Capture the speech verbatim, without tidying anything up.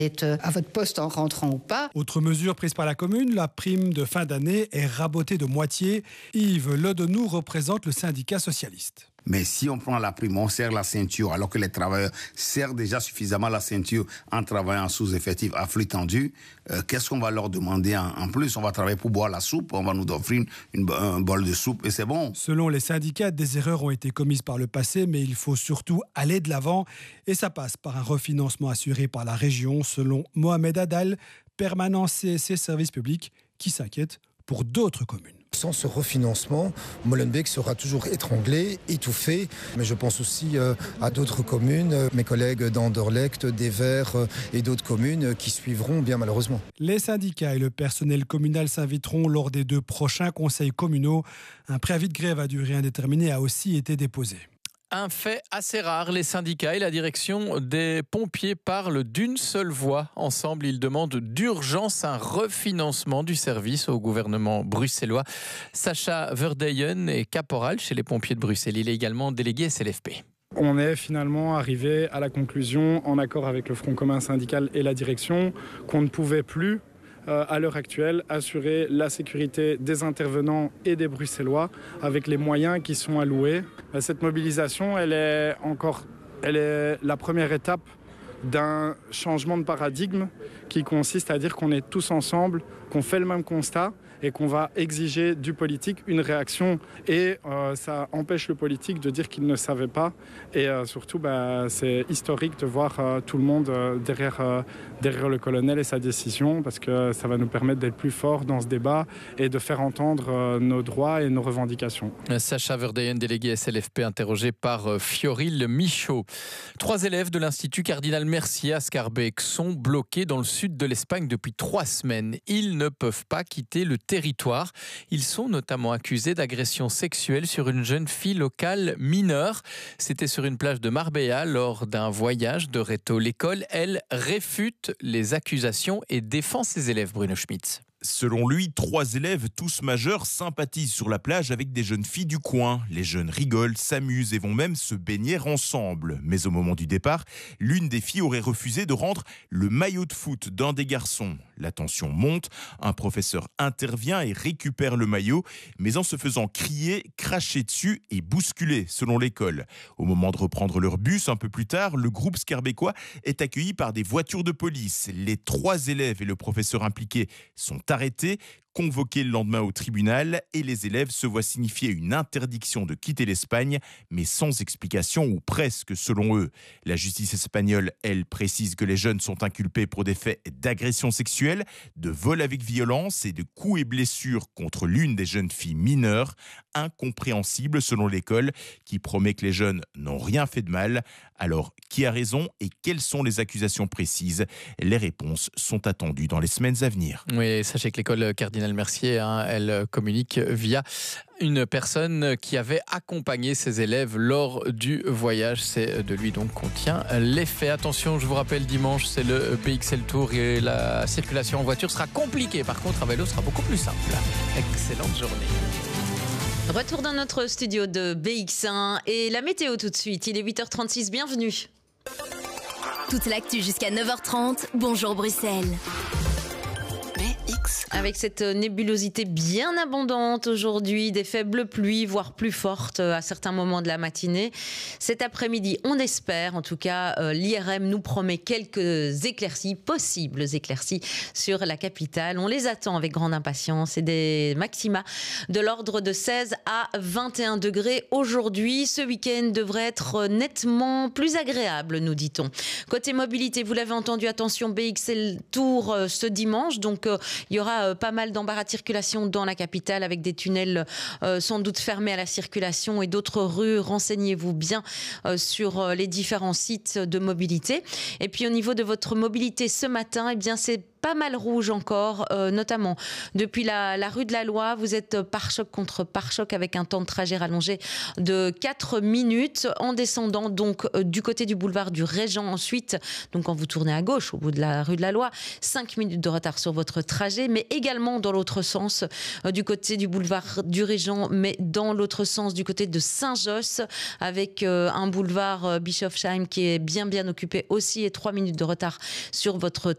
Être à votre poste en rentrant ou pas. Autre mesure prise par la commune, la prime de fin d'année est rabotée de moitié. Yves Ledonou représente le syndicat socialiste. Mais si on prend la prime, on serre la ceinture, alors que les travailleurs serrent déjà suffisamment la ceinture en travaillant sous effectif à flux tendu, euh, qu'est-ce qu'on va leur demander en, en plus? On va travailler pour boire la soupe, on va nous offrir une, une, un bol de soupe et c'est bon. Selon les syndicats, des erreurs ont été commises par le passé, mais il faut surtout aller de l'avant. Et ça passe par un refinancement assuré par la région, selon Mohamed Adal, permanent C S C Service Public, qui s'inquiète pour d'autres communes. Sans ce refinancement, Molenbeek sera toujours étranglé, étouffé. Mais je pense aussi euh, à d'autres communes, euh, mes collègues d'Anderlecht, d'Evere euh, et d'autres communes euh, qui suivront bien malheureusement. Les syndicats et le personnel communal s'inviteront lors des deux prochains conseils communaux. Un préavis de grève à durée indéterminée a aussi été déposé. Un fait assez rare, les syndicats et la direction des pompiers parlent d'une seule voix. Ensemble, ils demandent d'urgence un refinancement du service au gouvernement bruxellois. Sacha Verdeyen est caporal chez les pompiers de Bruxelles. Il est également délégué S L F P. On est finalement arrivé à la conclusion, en accord avec le Front commun syndical et la direction, qu'on ne pouvait plus Euh, à l'heure actuelle, assurer la sécurité des intervenants et des Bruxellois avec les moyens qui sont alloués. Cette mobilisation, elle est encore, elle est la première étape d'un changement de paradigme qui consiste à dire qu'on est tous ensemble, qu'on fait le même constat et qu'on va exiger du politique une réaction. Et euh, ça empêche le politique de dire qu'il ne savait pas. Et euh, surtout, bah, c'est historique de voir euh, tout le monde euh, derrière, euh, derrière le colonel et sa décision, parce que ça va nous permettre d'être plus forts dans ce débat et de faire entendre euh, nos droits et nos revendications. Sacha Verdeyen, délégué S L F P, interrogé par euh, Fioril Michaud. Trois élèves de l'Institut Cardinal Mercier à Scarbeck sont bloqués dans le sud de l'Espagne depuis trois semaines. Ils ne peuvent pas quitter le territoire. Ils sont notamment accusés d'agression sexuelle sur une jeune fille locale mineure. C'était sur une plage de Marbella lors d'un voyage de Reto. L'école, elle, réfute les accusations et défend ses élèves, Bruno Schmitz. Selon lui, trois élèves, tous majeurs, sympathisent sur la plage avec des jeunes filles du coin. Les jeunes rigolent, s'amusent et vont même se baigner ensemble. Mais au moment du départ, l'une des filles aurait refusé de rendre le maillot de foot d'un des garçons. La tension monte, un professeur intervient et récupère le maillot, mais en se faisant crier, cracher dessus et bousculer, selon l'école. Au moment de reprendre leur bus, un peu plus tard, le groupe scarbecquois est accueilli par des voitures de police. Les trois élèves et le professeur impliqué sont arrêtés, convoqués le lendemain au tribunal et les élèves se voient signifier une interdiction de quitter l'Espagne, mais sans explication ou presque selon eux. La justice espagnole, elle, précise que les jeunes sont inculpés pour des faits d'agression sexuelle, de vol avec violence et de coups et blessures contre l'une des jeunes filles mineures, incompréhensible selon l'école qui promet que les jeunes n'ont rien fait de mal. Alors, qui a raison et quelles sont les accusations précises? Les réponses sont attendues dans les semaines à venir. Oui, sachez que l'école Cardinal Mercier, hein, elle communique via une personne qui avait accompagné ses élèves lors du voyage. C'est de lui donc qu'on tient les faits. Attention, je vous rappelle, dimanche, c'est le B X L Tour et la circulation en voiture sera compliquée. Par contre, à vélo, sera beaucoup plus simple. Excellente journée. Retour dans notre studio de B X un et la météo tout de suite. Il est huit heures trente-six, bienvenue. Toute l'actu jusqu'à neuf heures trente. Bonjour Bruxelles. Avec cette nébulosité bien abondante aujourd'hui, des faibles pluies, voire plus fortes à certains moments de la matinée. Cet après-midi, on espère, en tout cas, euh, l'I R M nous promet quelques éclaircies, possibles éclaircies sur la capitale. On les attend avec grande impatience et des maxima de l'ordre de seize à vingt et un degrés aujourd'hui. Ce week-end devrait être nettement plus agréable, nous dit-on. Côté mobilité, vous l'avez entendu, attention, B X L Tour euh, ce dimanche, donc euh, il y aura euh, pas mal d'embarras de circulation dans la capitale avec des tunnels euh, sans doute fermés à la circulation et d'autres rues. Renseignez-vous bien euh, sur euh, les différents sites de mobilité. Et puis au niveau de votre mobilité ce matin, eh bien c'est pas mal rouge encore, euh, notamment depuis la, la rue de la Loi. Vous êtes pare-choc contre pare-choc avec un temps de trajet rallongé de quatre minutes en descendant donc euh, du côté du boulevard du Régent. Ensuite, donc quand vous tournez à gauche au bout de la rue de la Loi, cinq minutes de retard sur votre trajet, mais également dans l'autre sens euh, du côté du boulevard du Régent, mais dans l'autre sens du côté de Saint-Josse avec euh, un boulevard euh, Bischofsheim qui est bien bien occupé aussi et trois minutes de retard sur votre